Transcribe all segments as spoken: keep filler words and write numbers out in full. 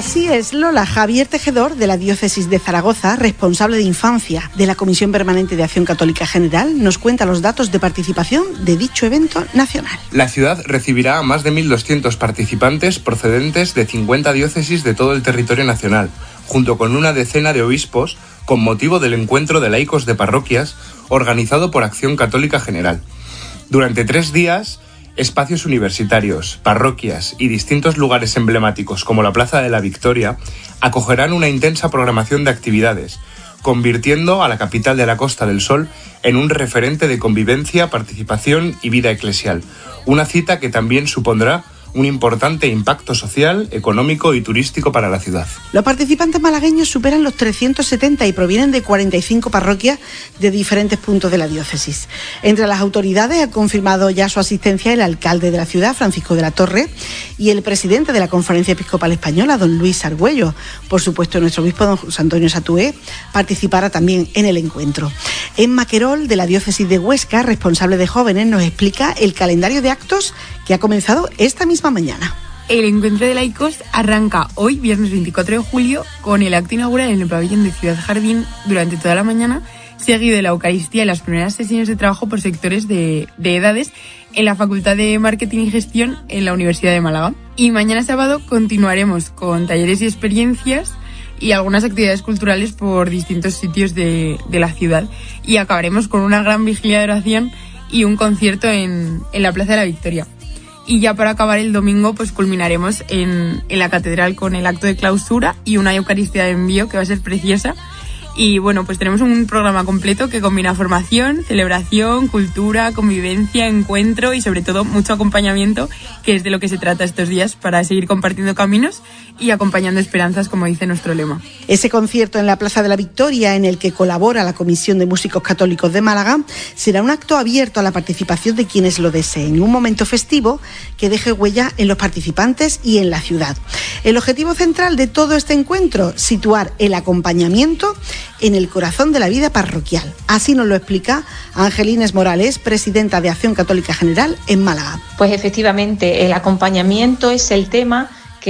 Así es, Lola. Javier Tejedor, de la Diócesis de Zaragoza, responsable de Infancia de la Comisión Permanente de Acción Católica General, nos cuenta los datos de participación de dicho evento nacional. La ciudad recibirá a más de mil doscientos participantes procedentes de cincuenta diócesis de todo el territorio nacional, junto con una decena de obispos, con motivo del encuentro de laicos de parroquias organizado por Acción Católica General. Durante tres días, espacios universitarios, parroquias y distintos lugares emblemáticos como la Plaza de la Victoria acogerán una intensa programación de actividades, convirtiendo a la capital de la Costa del Sol en un referente de convivencia, participación y vida eclesial. Una cita que también supondrá un importante impacto social, económico y turístico para la ciudad. Los participantes malagueños superan los trescientos setenta y provienen de cuarenta y cinco parroquias de diferentes puntos de la diócesis. Entre las autoridades ha confirmado ya su asistencia el alcalde de la ciudad, Francisco de la Torre, y el presidente de la Conferencia Episcopal Española, don Luis Argüello. Por supuesto, nuestro obispo, don José Antonio Satué, participará también en el encuentro. Emma Querol, de la diócesis de Huesca, responsable de jóvenes, nos explica el calendario de actos que ha comenzado esta misma mañana. El encuentro de laicos arranca hoy, viernes veinticuatro de julio, con el acto inaugural en el pabellón de Ciudad Jardín durante toda la mañana, seguido de la Eucaristía y las primeras sesiones de trabajo por sectores de, de edades en la Facultad de Marketing y Gestión en la Universidad de Málaga. Y mañana sábado continuaremos con talleres y experiencias y algunas actividades culturales por distintos sitios de, de la ciudad. Y acabaremos con una gran vigilia de oración y un concierto en, en la Plaza de la Victoria. Y ya para acabar el domingo, pues culminaremos en, en la catedral con el acto de clausura y una Eucaristía de envío que va a ser preciosa. Y bueno, pues tenemos un programa completo que combina formación, celebración, cultura, convivencia, encuentro y sobre todo mucho acompañamiento, que es de lo que se trata estos días para seguir compartiendo caminos y acompañando esperanzas, como dice nuestro lema. Ese concierto en la Plaza de la Victoria, en el que colabora la Comisión de Músicos Católicos de Málaga, será un acto abierto a la participación de quienes lo deseen, un momento festivo que deje huella en los participantes y en la ciudad. El objetivo central de todo este encuentro, situar el acompañamiento en el corazón de la vida parroquial. Así nos lo explica Angelines Morales, presidenta de Acción Católica General en Málaga. Pues efectivamente, el acompañamiento es el tema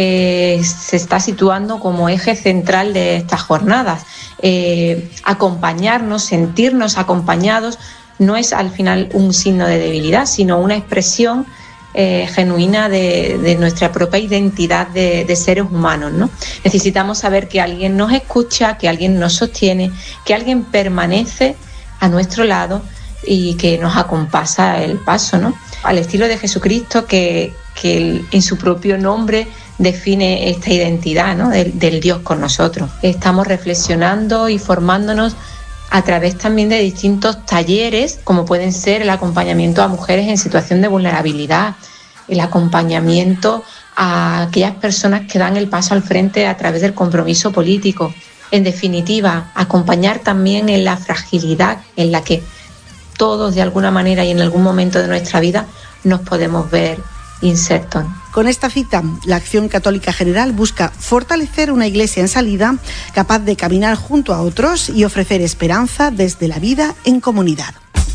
que se está situando como eje central de estas jornadas. Eh, acompañarnos, sentirnos acompañados, no es al final un signo de debilidad, sino una expresión Eh, genuina de, de nuestra propia identidad de, de seres humanos, ¿no? Necesitamos saber que alguien nos escucha, que alguien nos sostiene, que alguien permanece a nuestro lado y que nos acompasa el paso, ¿no? Al estilo de Jesucristo, que, que el, en su propio nombre define esta identidad, ¿no? del, del Dios con nosotros. Estamos reflexionando y formándonos a través también de distintos talleres, como pueden ser el acompañamiento a mujeres en situación de vulnerabilidad, el acompañamiento a aquellas personas que dan el paso al frente a través del compromiso político. En definitiva, acompañar también en la fragilidad en la que todos de alguna manera y en algún momento de nuestra vida nos podemos ver insertos. Con esta cita, la Acción Católica General busca fortalecer una iglesia en salida, capaz de caminar junto a otros y ofrecer esperanza desde la vida en comunidad.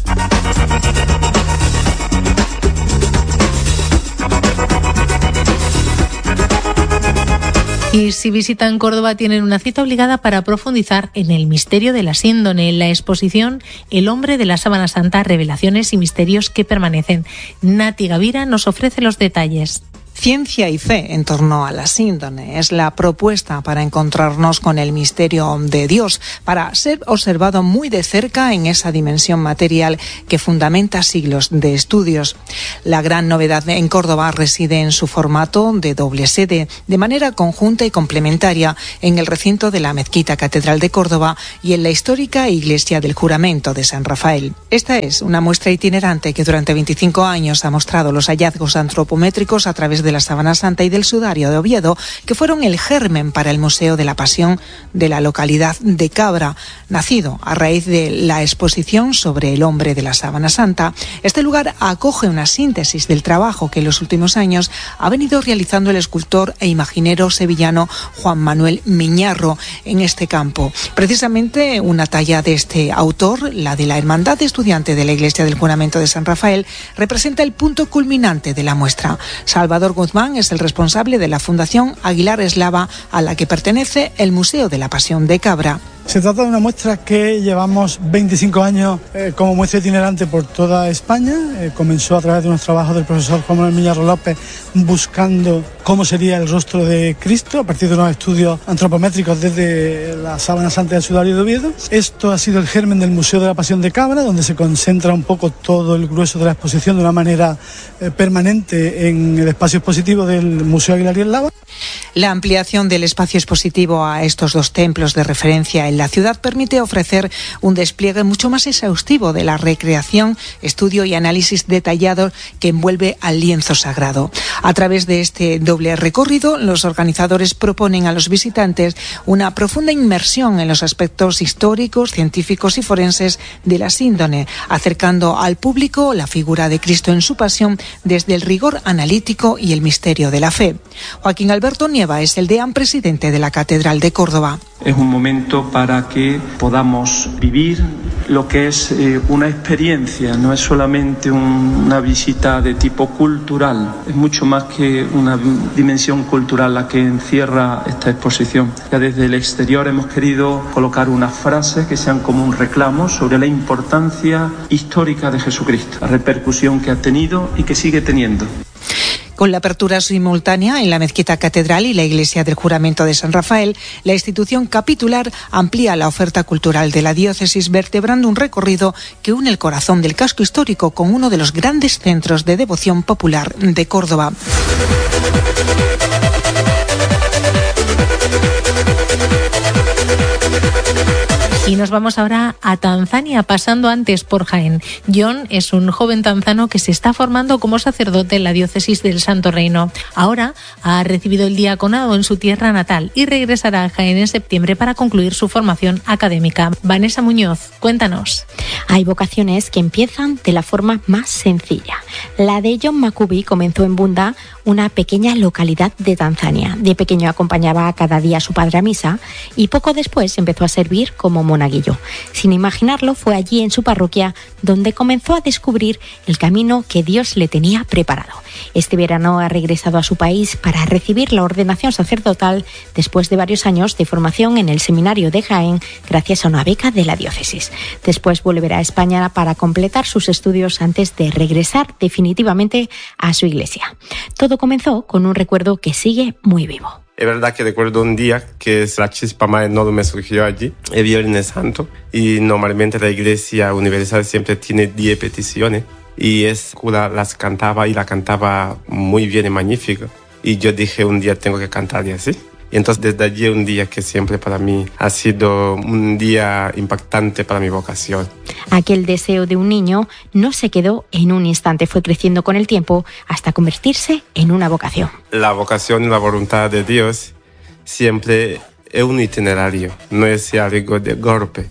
Y si visitan Córdoba tienen una cita obligada para profundizar en el misterio de la síndone, en la exposición El hombre de la sábana santa, revelaciones y misterios que permanecen. Nati Gavira nos ofrece los detalles. Ciencia y fe en torno a la síndone es la propuesta para encontrarnos con el misterio de Dios, para ser observado muy de cerca en esa dimensión material que fundamenta siglos de estudios. La gran novedad en Córdoba reside en su formato de doble sede, de manera conjunta y complementaria en el recinto de la Mezquita Catedral de Córdoba y en la histórica Iglesia del Juramento de San Rafael. Esta es una muestra itinerante que durante veinticinco años ha mostrado los hallazgos antropométricos a través de de la Sábana Santa y del Sudario de Oviedo, que fueron el germen para el Museo de la Pasión de la localidad de Cabra. Nacido a raíz de la exposición sobre el hombre de la Sábana Santa, este lugar acoge una síntesis del trabajo que en los últimos años ha venido realizando el escultor e imaginero sevillano Juan Manuel Miñarro en este campo. Precisamente una talla de este autor, la de la Hermandad Estudiante de la Iglesia del Juramento de San Rafael, representa el punto culminante de la muestra. Salvador Guzmán es el responsable de la Fundación Aguilar Eslava, a la que pertenece el Museo de la Pasión de Cabra. Se trata de una muestra que llevamos veinticinco años eh, como muestra itinerante por toda España. Eh, comenzó a través de unos trabajos del profesor Juan Manuel Miñarro López buscando cómo sería el rostro de Cristo a partir de unos estudios antropométricos desde la Sábana Santa del Sudario de Oviedo. Esto ha sido el germen del Museo de la Pasión de Cabra, donde se concentra un poco todo el grueso de la exposición de una manera eh, permanente en el espacio expositivo del Museo Aguilar Eslava. La ampliación del espacio expositivo a estos dos templos de referencia en la ciudad permite ofrecer un despliegue mucho más exhaustivo de la recreación, estudio y análisis detallados que envuelve al lienzo sagrado. A través de este doble recorrido, los organizadores proponen a los visitantes una profunda inmersión en los aspectos históricos, científicos y forenses de la síndone, acercando al público la figura de Cristo en su pasión desde el rigor analítico y el misterio de la fe. Joaquín Alberto Nieva es el deán presidente de la Catedral de Córdoba. Es un momento para que podamos vivir lo que es eh, una experiencia, no es solamente un, una visita de tipo cultural, es mucho más que una dimensión cultural la que encierra esta exposición. Ya desde el exterior hemos querido colocar unas frases que sean como un reclamo sobre la importancia histórica de Jesucristo, la repercusión que ha tenido y que sigue teniendo. Con la apertura simultánea en la Mezquita Catedral y la Iglesia del Juramento de San Rafael, la institución capitular amplía la oferta cultural de la diócesis, vertebrando un recorrido que une el corazón del casco histórico con uno de los grandes centros de devoción popular de Córdoba. Y nos vamos ahora a Tanzania, pasando antes por Jaén. John es un joven tanzano que se está formando como sacerdote en la diócesis del Santo Reino. Ahora ha recibido el diaconado en su tierra natal y regresará a Jaén en septiembre para concluir su formación académica. Vanessa Muñoz, cuéntanos. Hay vocaciones que empiezan de la forma más sencilla. La de John Makubi comenzó en Bunda, una pequeña localidad de Tanzania. De pequeño acompañaba cada día a su padre a misa y poco después empezó a servir como monaguillo. Sin imaginarlo, fue allí en su parroquia donde comenzó a descubrir el camino que Dios le tenía preparado. Este verano ha regresado a su país para recibir la ordenación sacerdotal después de varios años de formación en el seminario de Jaén gracias a una beca de la diócesis. Después volverá a España para completar sus estudios antes de regresar definitivamente a su iglesia. Todo comenzó con un recuerdo que sigue muy vivo. Es verdad que recuerdo un día que la chispa más enorme me surgió allí, el Viernes Santo, y normalmente la Iglesia Universal siempre tiene diez peticiones, y es cura las cantaba y la cantaba muy bien y magnífica, y yo dije un día tengo que cantar y así. Y entonces desde allí un día que siempre para mí ha sido un día impactante para mi vocación. Aquel deseo de un niño no se quedó en un instante, fue creciendo con el tiempo hasta convertirse en una vocación. La vocación y la voluntad de Dios siempre es un itinerario, no es algo de golpe.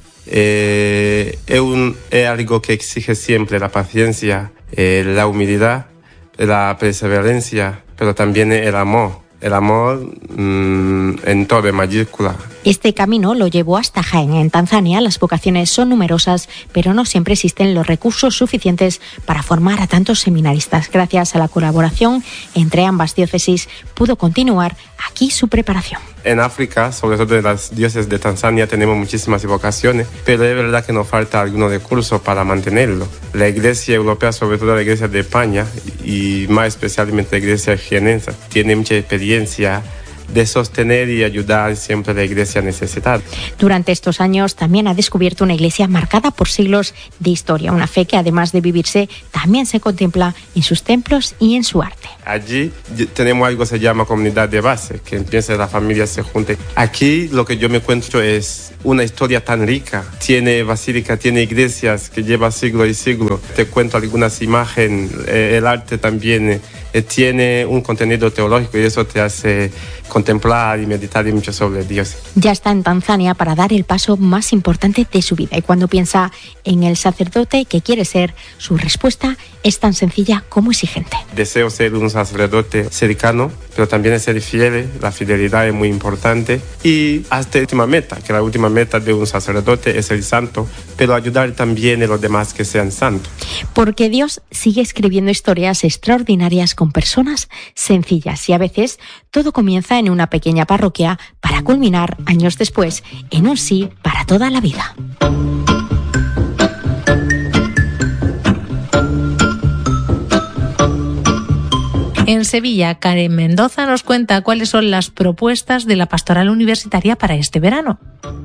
Eh, es, un, es algo que exige siempre la paciencia, eh, la humildad, la perseverancia, pero también el amor. El amor mmm, en todo, en mayúscula. Este camino lo llevó hasta Jaén. En Tanzania las vocaciones son numerosas, pero no siempre existen los recursos suficientes para formar a tantos seminaristas. Gracias a la colaboración entre ambas diócesis, pudo continuar aquí su preparación. En África, sobre todo en las diócesis de Tanzania, tenemos muchísimas vocaciones, pero es verdad que nos falta algunos recursos para mantenerlo. La Iglesia Europea, sobre todo la Iglesia de España, y más especialmente la Iglesia jienense, tiene mucha experiencia de sostener y ayudar siempre a la iglesia necesitada. Durante estos años también ha descubierto una iglesia marcada por siglos de historia, una fe que además de vivirse también se contempla en sus templos y en su arte. Allí tenemos algo que se llama comunidad de base, que empieza la familia se junte. Aquí lo que yo me encuentro es una historia tan rica. Tiene basílica, tiene iglesias que lleva siglos y siglos. Te cuento algunas imágenes, eh, el arte también eh, tiene un contenido teológico y eso te hace contemplar y meditar mucho sobre Dios. Ya está en Tanzania para dar el paso más importante de su vida y cuando piensa en el sacerdote que quiere ser, su respuesta es tan sencilla como exigente. Deseo ser un sacerdote cercano, pero también ser fiel. La fidelidad es muy importante y hasta la última meta, que la última meta de un sacerdote es el santo, pero ayudar también a los demás que sean santos. Porque Dios sigue escribiendo historias extraordinarias con con personas sencillas y a veces todo comienza en una pequeña parroquia para culminar años después en un sí para toda la vida. En Sevilla, Karen Mendoza nos cuenta cuáles son las propuestas de la pastoral universitaria para este verano.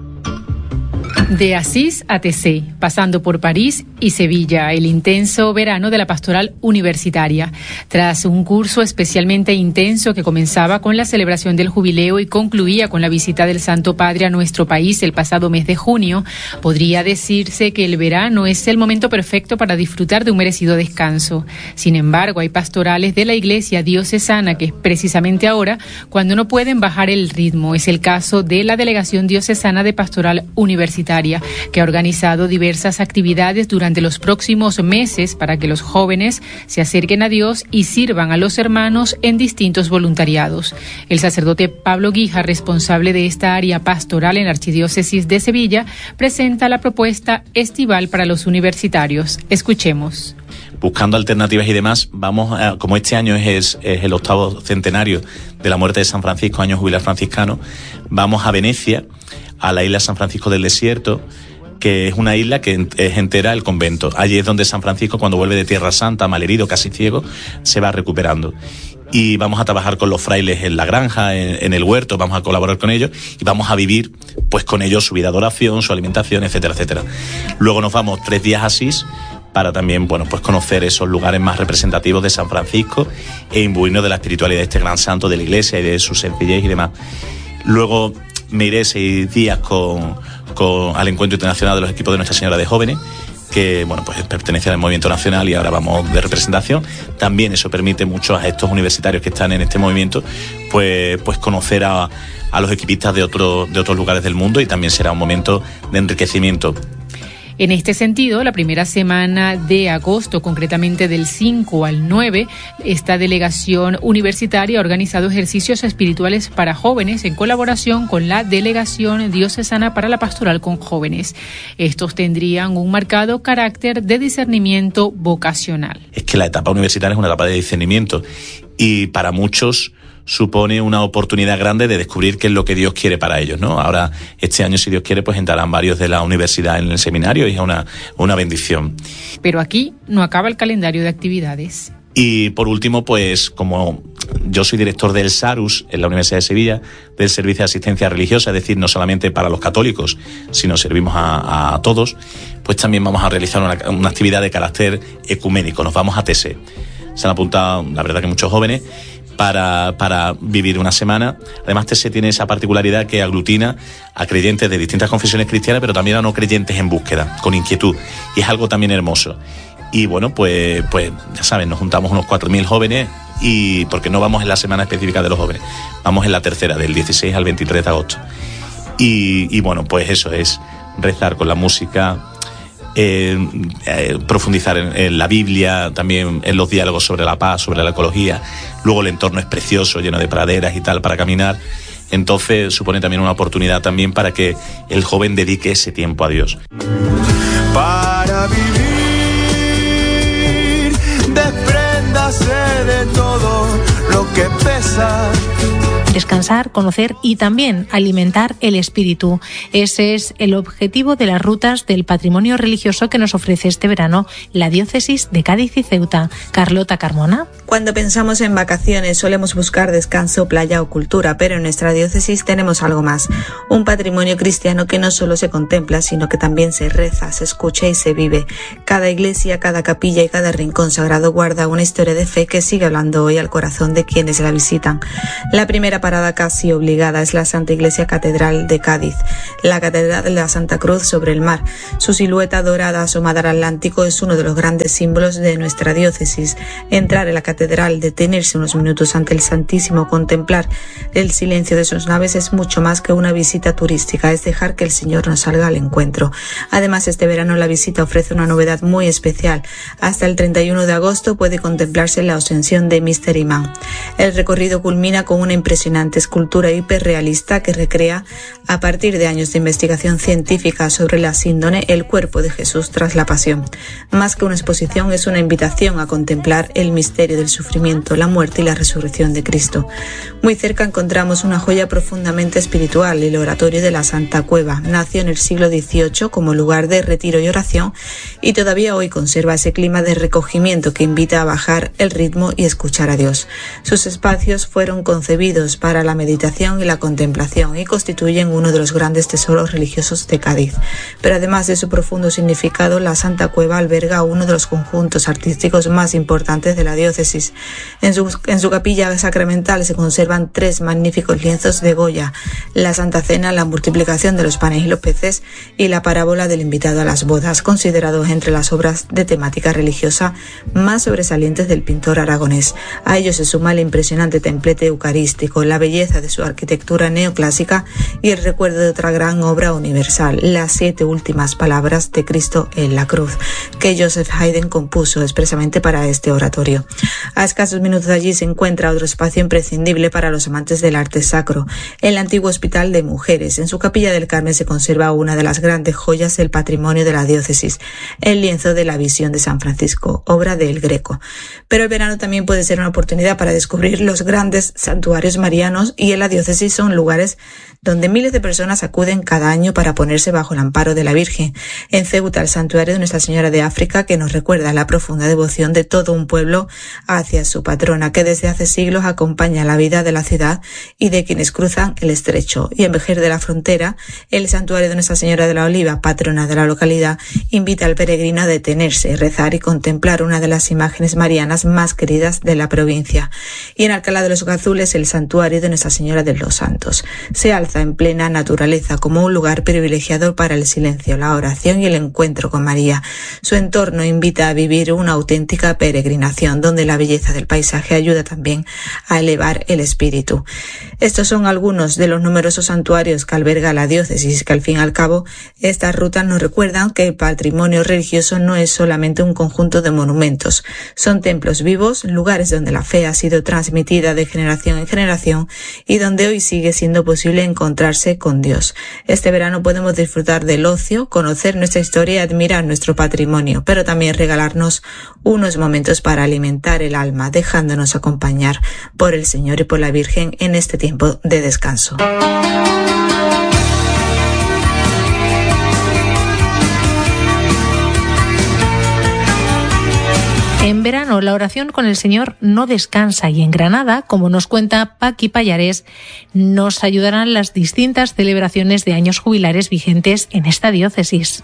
De Asís a Tessé, pasando por París y Sevilla, el intenso verano de la pastoral universitaria. Tras un curso especialmente intenso que comenzaba con la celebración del jubileo y concluía con la visita del Santo Padre a nuestro país el pasado mes de junio, podría decirse que el verano es el momento perfecto para disfrutar de un merecido descanso. Sin embargo, hay pastorales de la Iglesia diocesana que es precisamente ahora cuando no pueden bajar el ritmo. Es el caso de la Delegación Diocesana de Pastoral Universitaria, que ha organizado diversas actividades durante los próximos meses para que los jóvenes se acerquen a Dios y sirvan a los hermanos en distintos voluntariados. El sacerdote Pablo Guija, responsable de esta área pastoral en la Archidiócesis de Sevilla, presenta la propuesta estival para los universitarios. Escuchemos. Buscando alternativas y demás, vamos a, como este año es, es el octavo centenario de la muerte de San Francisco, año jubilar franciscano, vamos a Venecia, a la isla San Francisco del Desierto, que es una isla que es entera el convento. Allí es donde San Francisco, cuando vuelve de Tierra Santa, malherido, casi ciego, se va recuperando. Y vamos a trabajar con los frailes en la granja, en, en el huerto, vamos a colaborar con ellos y vamos a vivir pues con ellos su vida de oración, su alimentación, etcétera, etcétera. Luego nos vamos tres días a Asís para también, bueno, pues conocer esos lugares más representativos de San Francisco e imbuirnos de la espiritualidad de este gran santo de la Iglesia y de su sencillez y demás. Luego me iré seis días con, con, al Encuentro Internacional de los Equipos de Nuestra Señora de Jóvenes, que bueno, pues pertenece al movimiento nacional y ahora vamos de representación. También eso permite mucho a estos universitarios que están en este movimiento pues, pues conocer a, a los equipistas de, otro, de otros lugares del mundo, y también será un momento de enriquecimiento. En este sentido, la primera semana de agosto, concretamente del cinco al nueve, esta delegación universitaria ha organizado ejercicios espirituales para jóvenes en colaboración con la Delegación Diocesana para la Pastoral con Jóvenes. Estos tendrían un marcado carácter de discernimiento vocacional. Es que la etapa universitaria es una etapa de discernimiento y para muchos supone una oportunidad grande de descubrir qué es lo que Dios quiere para ellos, ¿no? Ahora, este año, si Dios quiere, pues entrarán varios de la universidad en el seminario y es una, una bendición. Pero aquí no acaba el calendario de actividades. Y por último, pues como yo soy director del SARUS en la Universidad de Sevilla, del Servicio de Asistencia Religiosa, es decir, no solamente para los católicos, sino servimos a, a todos, pues también vamos a realizar una, una actividad de carácter ecuménico. Nos vamos a Tessé. Se han apuntado, la verdad, que muchos jóvenes, Para, para vivir una semana. Además, Tessé tiene esa particularidad que aglutina a creyentes de distintas confesiones cristianas, pero también a no creyentes en búsqueda, con inquietud. Y es algo también hermoso. Y bueno, pues, pues ya saben, nos juntamos unos cuatro mil jóvenes, y porque no vamos en la semana específica de los jóvenes, vamos en la tercera, del dieciséis al veintitrés de agosto. Y, y bueno, pues eso es rezar con la música, Eh, eh, profundizar en, en la Biblia, también en los diálogos sobre la paz, sobre la ecología. Luego el entorno es precioso, lleno de praderas y tal para caminar. Entonces supone también una oportunidad también para que el joven dedique ese tiempo a Dios. Para vivir, despréndase de todo lo que pesa. Descansar, conocer y también alimentar el espíritu. Ese es el objetivo de las rutas del patrimonio religioso que nos ofrece este verano la diócesis de Cádiz y Ceuta. Carlota Carmona. Cuando pensamos en vacaciones solemos buscar descanso, playa o cultura, pero en nuestra diócesis tenemos algo más. Un patrimonio cristiano que no solo se contempla, sino que también se reza, se escucha y se vive. Cada iglesia, cada capilla y cada rincón sagrado guarda una historia de fe que sigue hablando hoy al corazón de quienes la visitan. La primera parada casi obligada es la Santa Iglesia Catedral de Cádiz, la Catedral de la Santa Cruz sobre el mar. Su silueta dorada asomada al Atlántico es uno de los grandes símbolos de nuestra diócesis. Entrar en la catedral, detenerse unos minutos ante el Santísimo, contemplar el silencio de sus naves es mucho más que una visita turística, es dejar que el Señor nos salga al encuentro. Además, este verano la visita ofrece una novedad muy especial. Hasta el treinta y uno de agosto puede contemplarse la Ascensión de Mystery Man. El recorrido culmina con una impresión fascinante escultura hiperrealista que recrea, a partir de años de investigación científica sobre la síndone, el cuerpo de Jesús tras la pasión. Más que una exposición, es una invitación a contemplar el misterio del sufrimiento, la muerte y la resurrección de Cristo. Muy cerca encontramos una joya profundamente espiritual, el Oratorio de la Santa Cueva. Nació en el siglo dieciocho como lugar de retiro y oración y todavía hoy conserva ese clima de recogimiento que invita a bajar el ritmo y escuchar a Dios. Sus espacios fueron concebidos para la meditación y la contemplación y constituyen uno de los grandes tesoros religiosos de Cádiz. Pero además de su profundo significado, la Santa Cueva alberga uno de los conjuntos artísticos más importantes de la diócesis. En su, en su capilla sacramental se conservan tres magníficos lienzos de Goya: la Santa Cena, la multiplicación de los panes y los peces y la parábola del invitado a las bodas, considerados entre las obras de temática religiosa más sobresalientes del pintor aragonés. A ello se suma el impresionante templete eucarístico, la belleza de su arquitectura neoclásica y el recuerdo de otra gran obra universal, las siete últimas palabras de Cristo en la cruz, que Joseph Haydn compuso expresamente para este oratorio. A escasos minutos de allí se encuentra otro espacio imprescindible para los amantes del arte sacro, el antiguo Hospital de Mujeres. En su capilla del Carmen se conserva una de las grandes joyas del patrimonio de la diócesis, el lienzo de la Visión de San Francisco, obra de El Greco. Pero el verano también puede ser una oportunidad para descubrir los grandes santuarios marianos, y en la diócesis son lugares donde miles de personas acuden cada año para ponerse bajo el amparo de la Virgen. En Ceuta, el santuario de Nuestra Señora de África, que nos recuerda la profunda devoción de todo un pueblo hacia su patrona, que desde hace siglos acompaña la vida de la ciudad y de quienes cruzan el estrecho. Y en Vejer de la Frontera, el santuario de Nuestra Señora de la Oliva, patrona de la localidad, invita al peregrino a detenerse, rezar y contemplar una de las imágenes marianas más queridas de la provincia. Y en Alcalá de los Gazules, el santuario de Nuestra Señora de los Santos se alza en plena naturaleza como un lugar privilegiado para el silencio, la oración y el encuentro con María. Su entorno invita a vivir una auténtica peregrinación, donde la belleza del paisaje ayuda también a elevar el espíritu. Estos son algunos de los numerosos santuarios que alberga la diócesis, que al fin y al cabo estas rutas nos recuerdan que el patrimonio religioso no es solamente un conjunto de monumentos, son templos vivos, lugares donde la fe ha sido transmitida de generación en generación y donde hoy sigue siendo posible encontrarse con Dios. Este verano podemos disfrutar del ocio, conocer nuestra historia y admirar nuestro patrimonio, pero también regalarnos unos momentos para alimentar el alma, dejándonos acompañar por el Señor y por la Virgen en este tiempo de descanso. En verano, la oración con el Señor no descansa, y en Granada, como nos cuenta Paqui Pallares, nos ayudarán las distintas celebraciones de años jubilares vigentes en esta diócesis.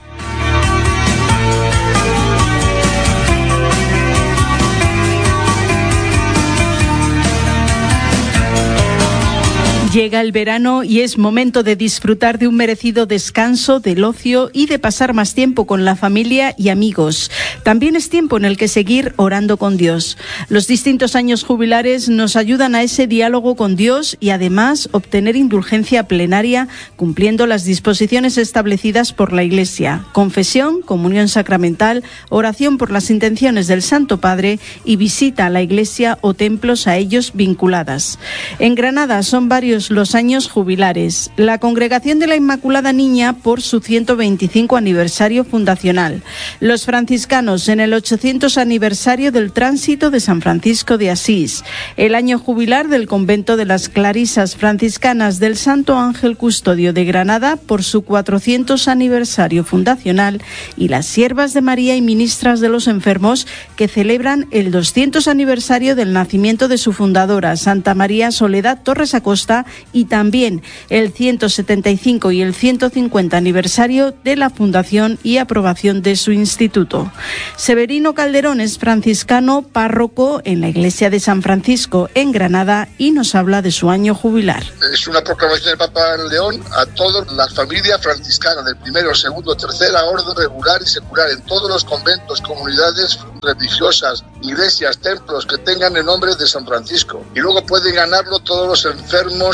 Llega el verano y es momento de disfrutar de un merecido descanso, del ocio y de pasar más tiempo con la familia y amigos. También es tiempo en el que seguir orando con Dios. Los distintos años jubilares nos ayudan a ese diálogo con Dios y además obtener indulgencia plenaria cumpliendo las disposiciones establecidas por la Iglesia: confesión, comunión sacramental, oración por las intenciones del Santo Padre y visita a la iglesia o templos a ellos vinculadas. En Granada son varios los años jubilares. La Congregación de la Inmaculada Niña por su ciento veinticinco aniversario fundacional. Los franciscanos en el ochocientos aniversario del tránsito de San Francisco de Asís. El año jubilar del Convento de las Clarisas Franciscanas del Santo Ángel Custodio de Granada por su cuatrocientos aniversario fundacional. Y las Siervas de María y Ministras de los Enfermos, que celebran el doscientos aniversario del nacimiento de su fundadora, Santa María Soledad Torres Acosta, y también el ciento setenta y cinco y el ciento cincuenta aniversario de la fundación y aprobación de su instituto. Severino Calderón es franciscano, párroco en la iglesia de San Francisco en Granada, y nos habla de su año jubilar. Es una proclamación del Papa León a todas las familias franciscanas del primero, segundo, tercera orden regular y secular en todos los conventos, comunidades religiosas, iglesias, templos que tengan el nombre de San Francisco. Y luego pueden ganarlo todos los enfermos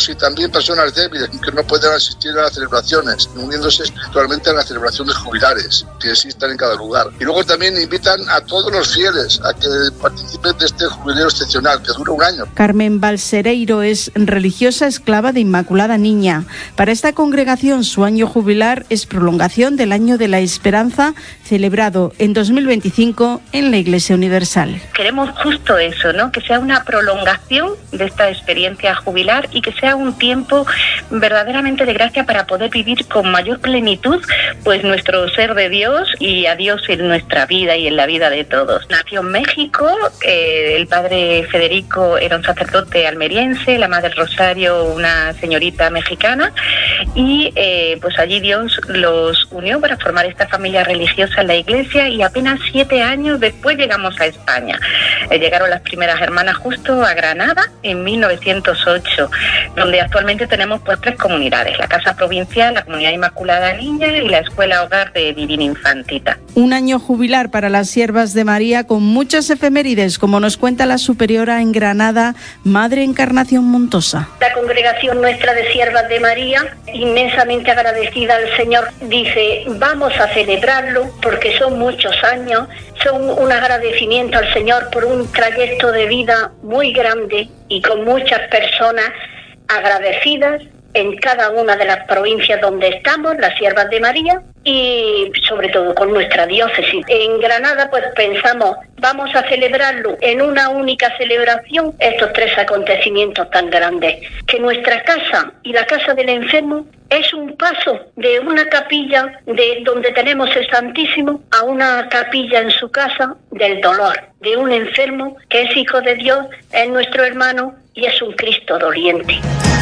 ancianos y también personas débiles que no pueden asistir a las celebraciones, uniéndose espiritualmente a las celebraciones jubilares que existan en cada lugar. Y luego también invitan a todos los fieles a que participen de este jubileo excepcional que dura un año. Carmen Balsereiro es religiosa esclava de Inmaculada Niña. Para esta congregación su año jubilar es prolongación del Año de la Esperanza, celebrado en dos mil veinticinco en la Iglesia Universal. Queremos justo eso, ¿no? Que sea una prolongación de esta experiencia jubilar y que sea un tiempo verdaderamente de gracia para poder vivir con mayor plenitud pues nuestro ser de Dios y a Dios en nuestra vida y en la vida de todos. Nació en México, eh, el padre Federico era un sacerdote almeriense, la madre Rosario una señorita mexicana y eh, pues allí Dios los unió para formar esta familia religiosa en la iglesia y apenas siete años después llegamos a España. Eh, llegaron las primeras hermanas justo a Granada en mil novecientos ocho, donde actualmente tenemos pues tres comunidades, la Casa Provincial, la Comunidad Inmaculada Niña y la Escuela Hogar de Divina Infantita. Un año jubilar para las Siervas de María con muchas efemérides, como nos cuenta la superiora en Granada, Madre Encarnación Montosa. La congregación nuestra de Siervas de María, inmensamente agradecida al Señor, dice, vamos a celebrarlo porque son muchos años, son un agradecimiento al Señor por un trayecto de vida muy grande y con muchas personas agradecidas en cada una de las provincias donde estamos, las Siervas de María, y sobre todo con nuestra diócesis. En Granada pues pensamos, vamos a celebrarlo en una única celebración, estos tres acontecimientos tan grandes, que nuestra casa y la casa del enfermo es un paso de una capilla de donde tenemos el Santísimo a una capilla en su casa del dolor, de un enfermo que es hijo de Dios, es nuestro hermano y es un Cristo doliente.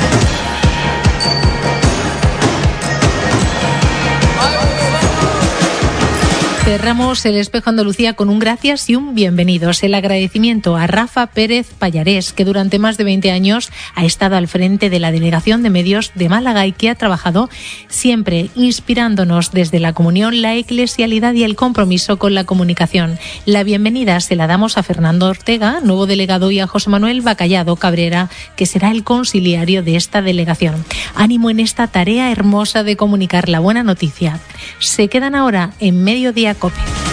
Cerramos el Espejo Andalucía con un gracias y un bienvenidos. El agradecimiento a Rafa Pérez Pallarés, que durante más de veinte años ha estado al frente de la Delegación de Medios de Málaga y que ha trabajado siempre inspirándonos desde la comunión, la eclesialidad y el compromiso con la comunicación. La bienvenida se la damos a Fernando Ortega, nuevo delegado, y a José Manuel Bacallado Cabrera, que será el conciliario de esta delegación. Ánimo en esta tarea hermosa de comunicar la buena noticia. Se quedan ahora en Mediodía COPE.